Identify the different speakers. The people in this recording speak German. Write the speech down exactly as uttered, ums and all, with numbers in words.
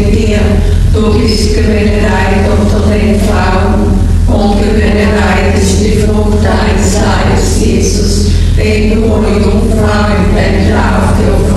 Speaker 1: mit dir. Du bist gebenedeit unter den Frauen und gebenedeit ist die Frucht deines Leibes, Jesus, den du ohne Jungfrau empfängt auf